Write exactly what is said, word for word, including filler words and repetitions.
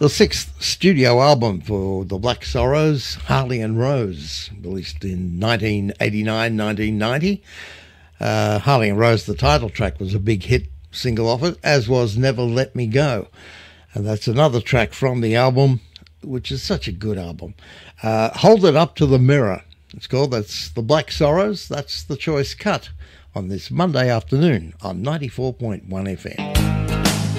The sixth studio album for the Black Sorrows, Harley and Rose, released in nineteen eighty-nine nineteen ninety. Uh, Harley and Rose, the title track, was a big hit single off it, as was Never Let Me Go. And that's another track from the album, which is such a good album. Uh, Hold It Up to the Mirror, it's called. That's the Black Sorrows. That's the choice cut on this Monday afternoon on ninety-four point one F M.